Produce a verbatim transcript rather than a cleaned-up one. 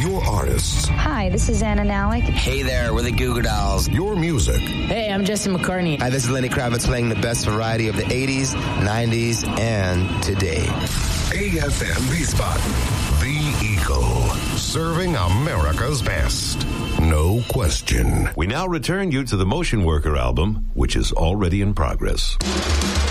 Your artists. Hi, this is Anna Nalick. Hey there, we're the Goo Goo Dolls. Your music. Hey, I'm Justin McCartney. Hi, this is Lenny Kravitz playing the best variety of the eighties, nineties, and today. A F M B-Spot. The Eagle. Serving America's best. No question. We now return you to the Motion Worker album, which is already in progress.